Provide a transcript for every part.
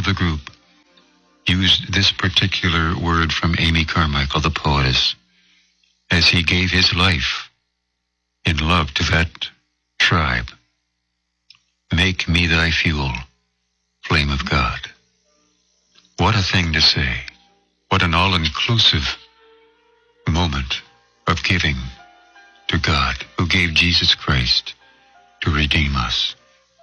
the group used this particular word from Amy Carmichael, the poetess, as he gave his life in love to that tribe. Make me thy fuel, flame of God. What a thing to say. What an all-inclusive moment of giving to God, who gave Jesus Christ to redeem us.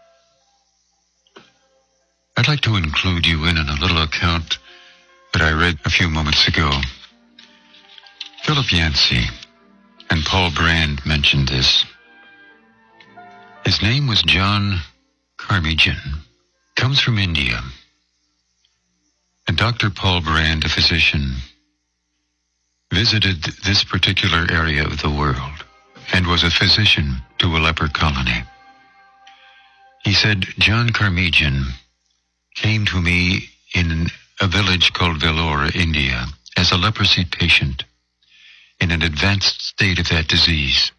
I'd like to include you in a little account that I read a few moments ago. Philip Yancey and Paul Brand mentioned this. His name was John Carmijan, comes from India. And Dr. Paul Brand, a physician, visited this particular area of the world and was a physician to a leper colony. He said, John Carmijan came to me in a village called Vellore, India, as a leprosy patient in an advanced state of that disease.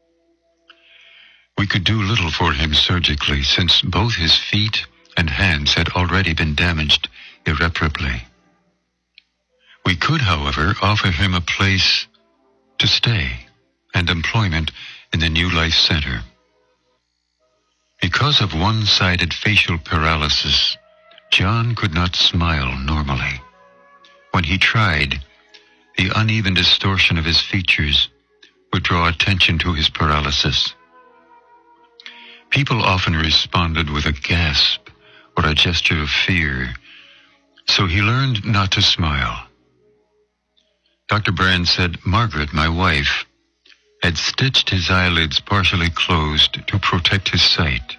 We could do little for him surgically, since both his feet and hands had already been damaged irreparably. We could, however, offer him a place to stay and employment in the New Life Center. Because of one-sided facial paralysis, John could not smile normally. When he tried, the uneven distortion of his features would draw attention to his paralysis. People often responded with a gasp or a gesture of fear, so he learned not to smile. Dr. Brand said, Margaret, my wife, had stitched his eyelids partially closed to protect his sight.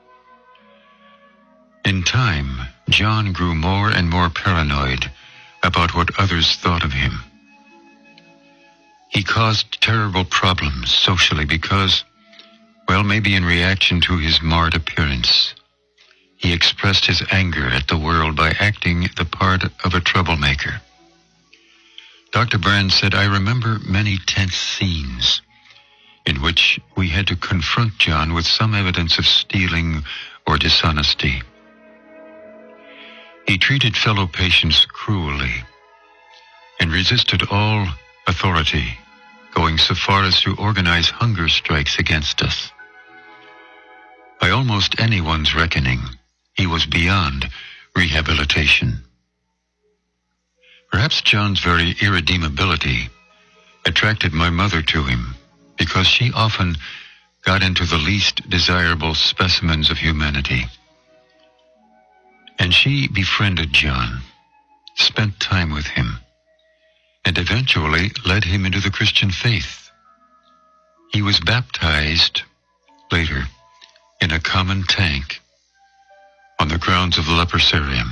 In time, John grew more and more paranoid about what others thought of him. He caused terrible problems socially because, well, maybe in reaction to his marred appearance, he expressed his anger at the world by acting the part of a troublemaker. Dr. Brand said, I remember many tense scenes in which we had to confront John with some evidence of stealing or dishonesty. He treated fellow patients cruelly and resisted all authority, going so far as to organize hunger strikes against us. By almost anyone's reckoning, he was beyond rehabilitation. Perhaps John's very irredeemability attracted my mother to him, because she often got into the least desirable specimens of humanity. And she befriended John, spent time with him, and eventually led him into the Christian faith. He was baptized later in a common tank on the grounds of the leprosarium.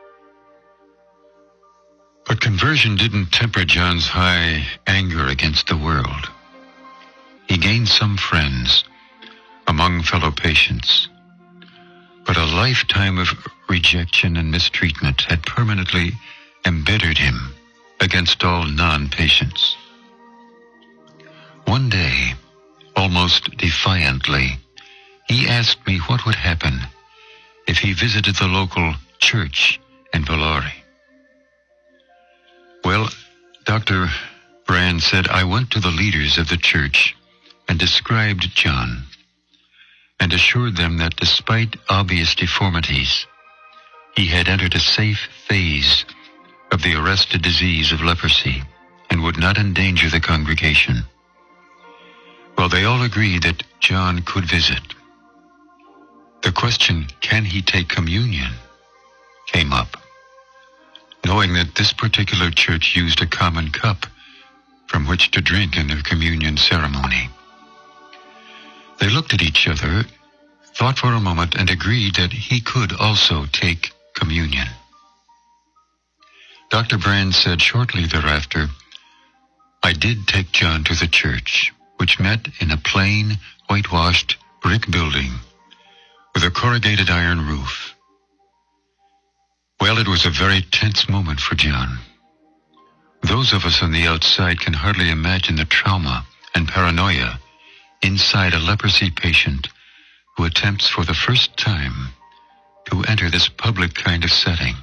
But conversion didn't temper John's high anger against the world. He gained some friends among fellow patients, but a lifetime of rejection and mistreatment had permanently embittered him against all non-patients. One day, almost defiantly, he asked me what would happen if he visited the local church in Vellore. Well, Dr. Brand said, I went to the leaders of the church and described John and assured them that despite obvious deformities, he had entered a safe phase of the arrested disease of leprosy and would not endanger the congregation. Well, they all agreed that John could visit. The question, can he take communion, came up, knowing that this particular church used a common cup from which to drink in their communion ceremony. They looked at each other, thought for a moment, and agreed that he could also take communion. Dr. Brand said shortly thereafter, I did take John to the church, which met in a plain, whitewashed brick building with a corrugated iron roof. Well, it was a very tense moment for John. Those of us on the outside can hardly imagine the trauma and paranoia inside a leprosy patient who attempts for the first time to enter this public kind of setting.